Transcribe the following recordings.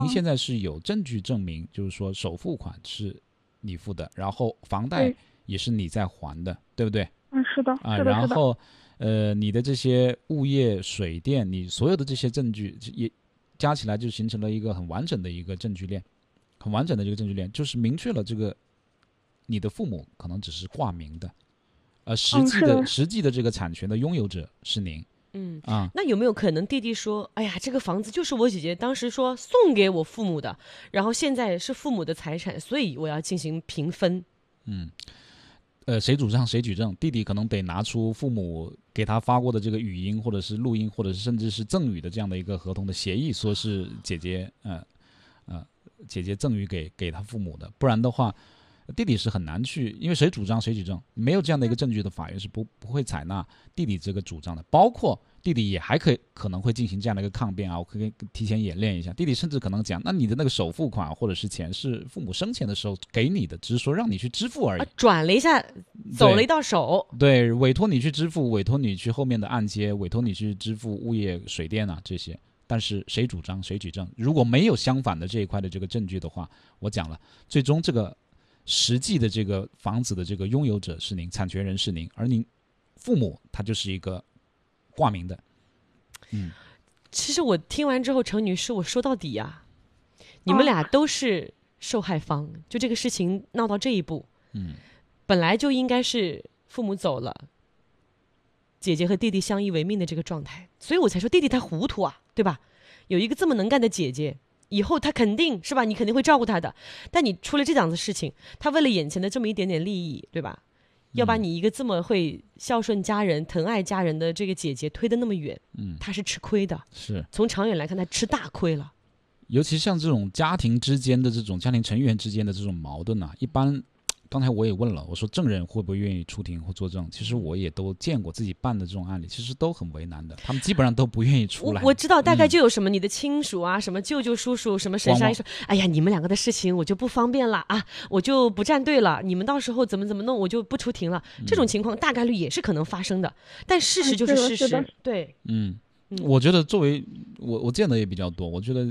您现在是有证据证明，就是说首付款是你付的，然后房贷也是你在还的，对不对？ 是的，是的， 然后你的这些物业、水电，你所有的这些证据也加起来就形成了一个很完整的一个证据链，很完整的这个证据链，就是明确了这个你的父母可能只是挂名的，实际的这个产权的拥有者是您。 那有没有可能弟弟说，哎呀，这个房子就是我姐姐当时说送给我父母的，然后现在是父母的财产，所以我要进行平分？ 谁主张谁举证，弟弟可能得拿出父母给他发过的这个语音，或者是录音，或者是甚至是赠与的这样的一个合同的协议，说是姐姐赠与给他父母的，不然的话弟弟是很难去，因为谁主张谁举证，没有这样的一个证据的法院是不会采纳弟弟这个主张的。包括弟弟也还可能会进行这样的一个抗辩啊，我可以提前演练一下。弟弟甚至可能讲，那你的那个首付款或者是钱是父母生前的时候给你的，只是说让你去支付而已， 转了一下，走了一道手， 对，委托你去支付，委托你去后面的按揭，委托你去支付物业、水电啊这些。但是谁主张谁举证，如果没有相反的这一块的这个证据的话，我讲了，最终这个实际的这个房子的这个拥有者是您，产权人是您，而您父母他就是一个挂名的。 其实我听完之后，程女士，我说到底啊，你们俩都是受害方，就这个事情闹到这一步，本来就应该是父母走了，姐姐和弟弟相依为命的这个状态，所以我才说弟弟他糊涂啊，对吧？有一个这么能干的姐姐，以后他肯定是吧，你肯定会照顾他的，但你出了这档子事情，他为了眼前的这么一点点利益，对吧？要把你一个这么会孝顺家人、疼爱家人的这个姐姐推得那么远，他是吃亏的。 是从长远来看，他吃大亏了。 尤其像这种家庭之间的这种家庭成员之间的这种矛盾啊，一般刚才我也问了，我说证人会不会愿意出庭或作证？其实我也都见过自己办的这种案例，其实都很为难的，他们基本上都不愿意出来。 我知道大概就有什么你的亲属啊，什么舅舅叔叔，什么婶婶说，哎呀，你们两个的事情我就不方便了啊，我就不站队了，你们到时候怎么弄，我就不出庭了。这种情况大概率也是可能发生的，但事实就是事实。对， 我觉得作为我见的也比较多，我觉得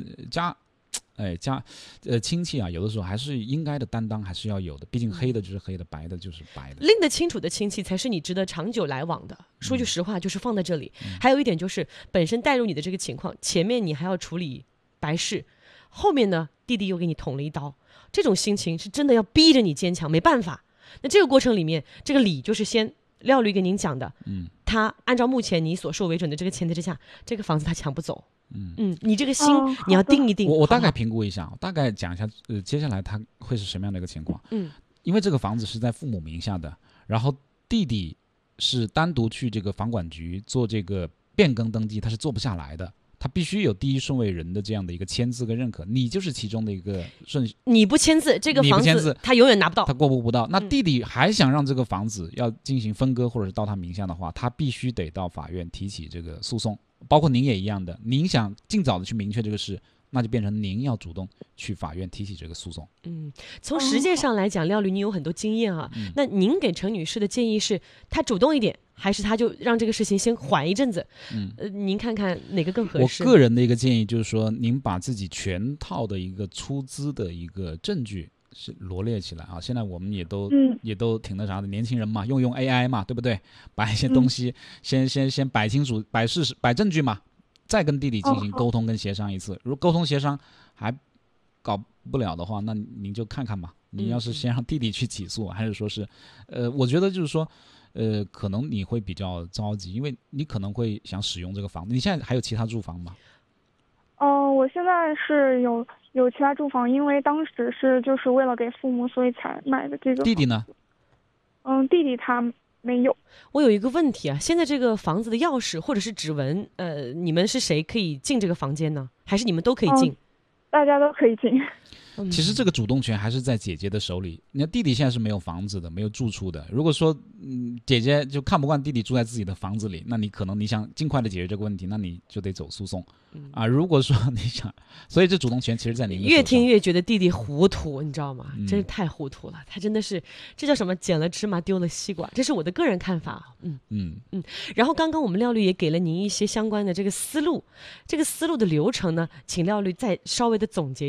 亲戚啊，有的时候还是应该的担当还是要有的，毕竟黑的就是黑的，白的就是白的。 拎得清楚的亲戚才是你值得长久来往的。说句实话，就是放在这里。还有一点就是，本身带入你的这个情况，前面你还要处理白事，后面呢，弟弟又给你捅了一刀，这种心情是真的要逼着你坚强，没办法。那这个过程里面，这个理就是先廖律跟您讲的，他按照目前你所受为准的这个前提之下，这个房子他抢不走。你这个心你要定一定。 我大概评估一下，我大概讲一下，接下来他会是什么样的一个情况？因为这个房子是在父母名下的，然后弟弟是单独去这个房管局做这个变更登记，他是做不下来的。他必须有第一顺位人的这样的一个签字跟认可，你就是其中的一个顺序。 你不签字，这个房子他永远拿不到， 他过不到。那弟弟还想让这个房子要进行分割或者是到他名下的话，他必须得到法院提起这个诉讼。包括您也一样的，您想尽早的去明确这个事，那就变成您要主动去法院提起这个诉讼。 从实践上来讲，廖律你有很多经验啊。那您给程女士的建议是，她主动一点，还是她就让这个事情先缓一阵子？您看看哪个更合适？ 我个人的一个建议就是说，您把自己全套的一个出资的一个证据是罗列起来啊。现在我们也都挺那啥的，年轻人嘛，用 AI 嘛，对不对？把一些东西先摆清楚，摆证据嘛，再跟弟弟进行沟通跟协商一次。如果沟通协商还搞不了的话，那您就看看吧。你要是先让弟弟去起诉，还是说是，我觉得就是说，可能你会比较着急，因为你可能会想使用这个房子。你现在还有其他住房吗？ 我现在是有其他住房，因为当时是就是为了给父母，所以才买的这个。 弟弟呢？ 弟弟他没有。 我有一个问题啊，现在这个房子的钥匙或者是指纹，你们是谁可以进这个房间呢？还是你们都可以进？ 大家都可以进。 其实这个主动权还是在姐姐的手里。你看弟弟现在是没有房子的，没有住处的。如果说姐姐就看不惯弟弟住在自己的房子里，那你可能你想尽快的解决这个问题，那你就得走诉讼啊。如果说你想，所以这主动权其实在您的手上。 越听越觉得弟弟糊涂，你知道吗？真是太糊涂了，他真的是这叫什么？捡了芝麻丢了西瓜，这是我的个人看法。然后刚刚我们廖律也给了您一些相关的这个思路，这个思路的流程呢，请廖律再稍微的总结。